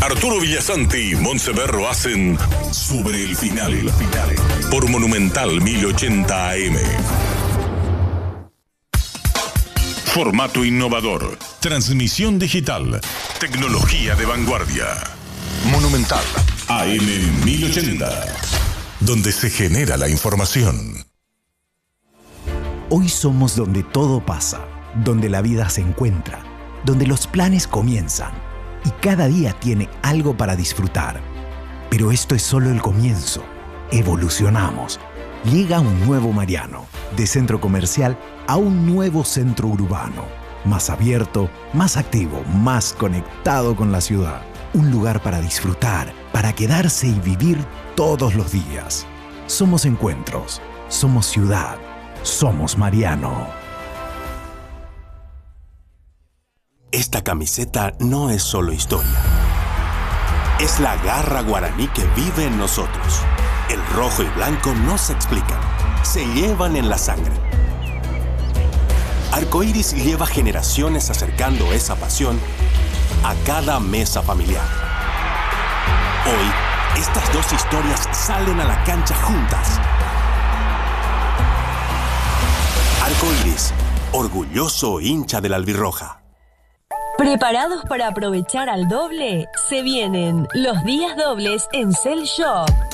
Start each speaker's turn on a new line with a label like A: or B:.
A: Arturo Villasanti y Montseverro hacen Sobre el Final por Monumental 1080 AM. Formato innovador, transmisión digital, tecnología de vanguardia. Monumental AM 1080, donde se genera la información.
B: Hoy somos donde todo pasa, donde la vida se encuentra, donde los planes comienzan y cada día tiene algo para disfrutar. Pero esto es solo el comienzo. Evolucionamos. Llega un nuevo Mariano, de centro comercial a un nuevo centro urbano, más abierto, más activo, más conectado con la ciudad. Un lugar para disfrutar, para quedarse y vivir todos los días. Somos encuentros, somos ciudad, somos Mariano.
C: Esta camiseta no es solo historia. Es la garra guaraní que vive en nosotros. El rojo y blanco no se explican, se llevan en la sangre. Arcoíris lleva generaciones acercando esa pasión a cada mesa familiar. Hoy, estas dos historias salen a la cancha juntas. Arcoíris, orgulloso hincha de la albirroja.
D: ¿Preparados para aprovechar al doble? Se vienen los días dobles en Cell Shop.